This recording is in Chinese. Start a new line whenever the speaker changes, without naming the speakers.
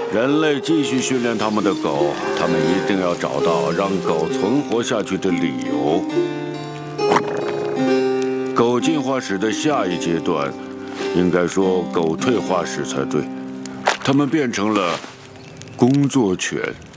人类继续训练他们的狗，他们一定要找到让狗存活下去的理由。狗进化史的下一阶段，应该说狗退化史才对。它们变成了工作犬。